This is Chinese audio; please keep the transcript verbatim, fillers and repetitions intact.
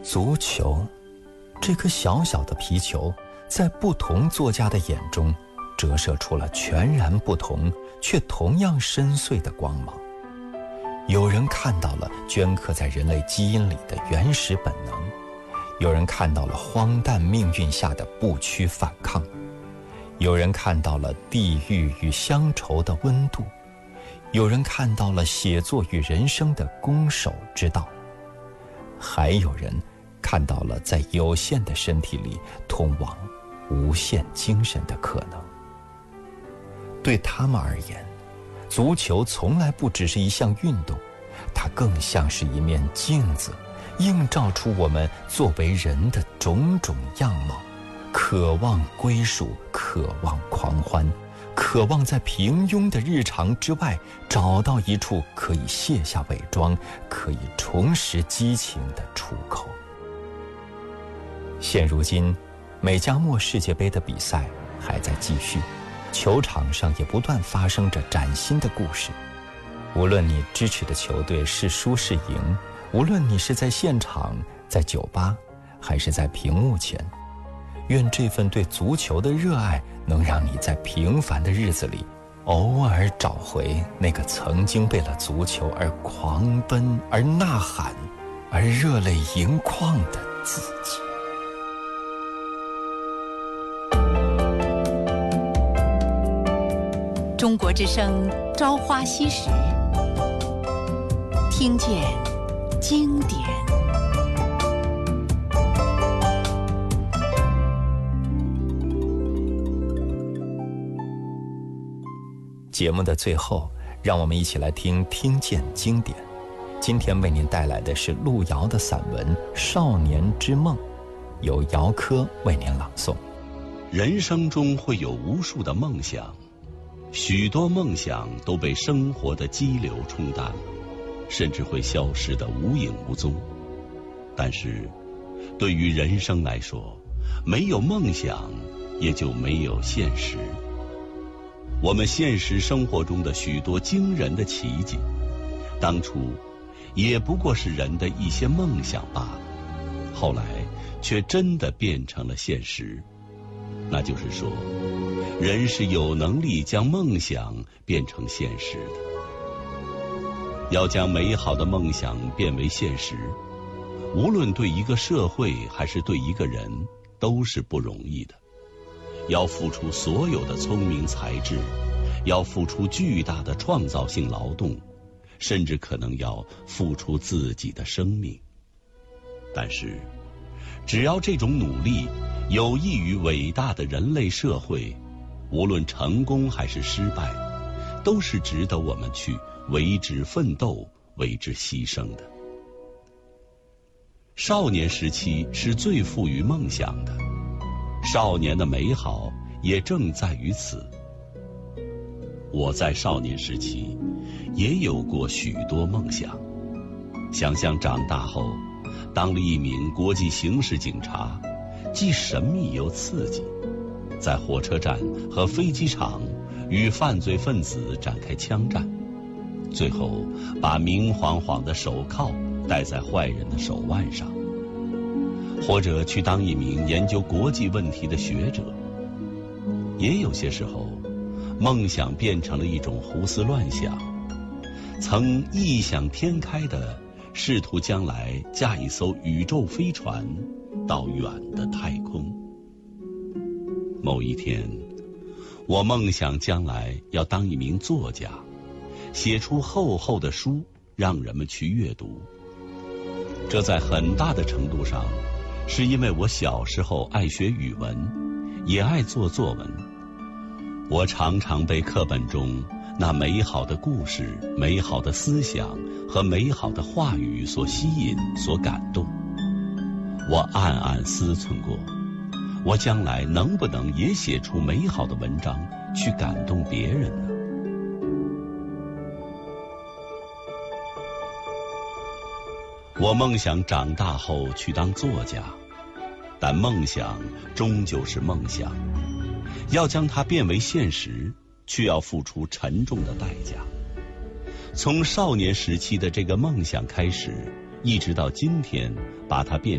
足球，这颗小小的皮球，在不同作家的眼中，折射出了全然不同却同样深邃的光芒。有人看到了镌刻在人类基因里的原始本能，有人看到了荒诞命运下的不屈反抗，有人看到了地狱与乡愁的温度，有人看到了写作与人生的攻守之道，还有人看到了在有限的身体里通往无限精神的可能。对他们而言，足球从来不只是一项运动，它更像是一面镜子，映照出我们作为人的种种样貌，渴望归属，渴望狂欢，渴望在平庸的日常之外找到一处可以卸下伪装，可以重拾激情的出口。现如今，美加墨世界杯的比赛还在继续，球场上也不断发生着崭新的故事。无论你支持的球队是输是赢，无论你是在现场、在酒吧，还是在屏幕前，愿这份对足球的热爱能让你在平凡的日子里偶尔找回那个曾经为了足球而狂奔、而呐喊、而热泪盈眶的自己。 中国之声朝花夕拾，听见经典。 节目的最后，让我们一起来听听见经典。今天为您带来的是路遥的散文《少年之梦》，由姚科为您朗诵。 人生中会有无数的梦想，许多梦想都被生活的激流冲淡了，甚至会消失得无影无踪。但是对于人生来说，没有梦想也就没有现实。我们现实生活中的许多惊人的奇迹，当初也不过是人的一些梦想罢了，后来却真的变成了现实。那就是说，人是有能力将梦想变成现实的。要将美好的梦想变为现实，无论对一个社会还是对一个人，都是不容易的。要付出所有的聪明才智，要付出巨大的创造性劳动，甚至可能要付出自己的生命。但是，只要这种努力有益于伟大的人类社会，无论成功还是失败，都是值得我们去为之奋斗、为之牺牲的。少年时期是最富于梦想的，少年的美好也正在于此。我在少年时期也有过许多梦想，想象长大后当了一名国际刑事警察，既神秘又刺激，在火车站和飞机场与犯罪分子展开枪战，最后把明晃晃的手铐戴在坏人的手腕上。或者去当一名研究国际问题的学者。也有些时候，梦想变成了一种胡思乱想，曾异想天开的试图将来驾一艘宇宙飞船到远的太空。某一天，我梦想将来要当一名作家，写出厚厚的书让人们去阅读。这在很大的程度上是因为我小时候爱学语文，也爱做作文。我常常被课本中那美好的故事、美好的思想和美好的话语所吸引、所感动。我暗暗思忖过，我将来能不能也写出美好的文章去感动别人呢？我梦想长大后去当作家，但梦想终究是梦想，要将它变为现实，却要付出沉重的代价。从少年时期的这个梦想开始，一直到今天，把它变